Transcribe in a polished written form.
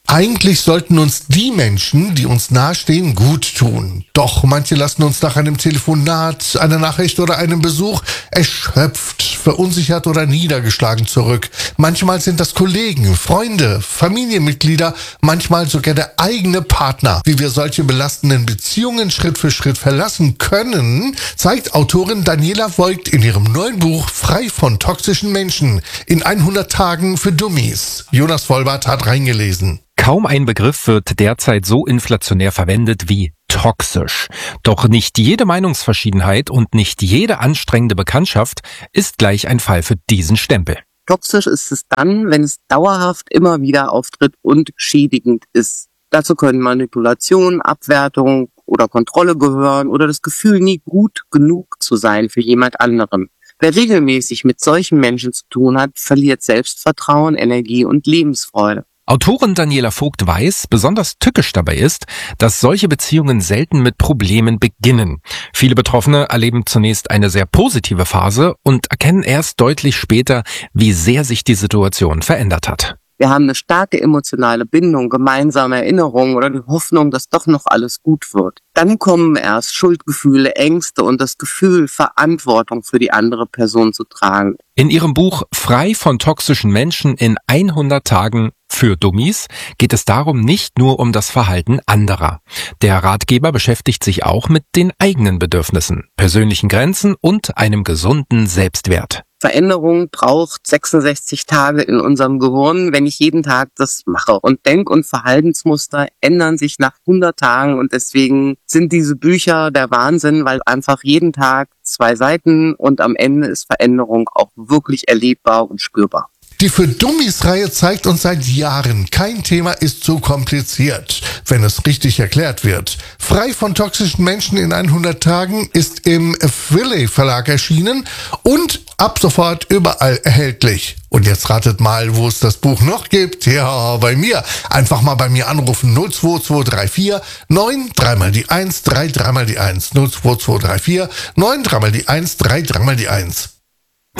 Eigentlich sollten uns die Menschen, die uns nahestehen, gut tun. Doch manche lassen uns nach einem Telefonat, einer Nachricht oder einem Besuch erschöpft, verunsichert oder niedergeschlagen zurück. Manchmal sind das Kollegen, Freunde, Familienmitglieder, manchmal sogar der eigene Partner. Wie wir solche belastenden Beziehungen Schritt für Schritt verlassen können, zeigt Autorin Daniela Voigt in ihrem neuen Buch Frei von toxischen Menschen in 100 Tagen für Dummies. Jonas Vollbart hat reingelesen. Kaum ein Begriff wird derzeit so inflationär verwendet wie toxisch. Doch nicht jede Meinungsverschiedenheit und nicht jede anstrengende Bekanntschaft ist gleich ein Fall für diesen Stempel. Toxisch ist es dann, wenn es dauerhaft immer wieder auftritt und schädigend ist. Dazu können Manipulation, Abwertung oder Kontrolle gehören oder das Gefühl, nie gut genug zu sein für jemand anderen. Wer regelmäßig mit solchen Menschen zu tun hat, verliert Selbstvertrauen, Energie und Lebensfreude. Autorin Daniela Voigt weiß, besonders tückisch dabei ist, dass solche Beziehungen selten mit Problemen beginnen. Viele Betroffene erleben zunächst eine sehr positive Phase und erkennen erst deutlich später, wie sehr sich die Situation verändert hat. Wir haben eine starke emotionale Bindung, gemeinsame Erinnerungen oder die Hoffnung, dass doch noch alles gut wird. Dann kommen erst Schuldgefühle, Ängste und das Gefühl, Verantwortung für die andere Person zu tragen. In ihrem Buch Frei von toxischen Menschen in 100 Tagen für Dummies geht es darum nicht nur um das Verhalten anderer. Der Ratgeber beschäftigt sich auch mit den eigenen Bedürfnissen, persönlichen Grenzen und einem gesunden Selbstwert. Veränderung braucht 66 Tage in unserem Gehirn, wenn ich jeden Tag das mache. Und Denk- und Verhaltensmuster ändern sich nach 100 Tagen und deswegen sind diese Bücher der Wahnsinn, weil einfach jeden Tag 2 Seiten und am Ende ist Veränderung auch wirklich erlebbar und spürbar. Die Für Dummies-Reihe zeigt uns seit Jahren, kein Thema ist so kompliziert, wenn es richtig erklärt wird. Frei von toxischen Menschen in 100 Tagen ist im Frilley Verlag erschienen und ab sofort überall erhältlich. Und jetzt ratet mal, wo es das Buch noch gibt. Ja, bei mir. Einfach mal bei mir anrufen. 02234 9 3 mal die 1 3 3 mal die 1. 02234 9 3 mal die 1 3 3 mal die 1.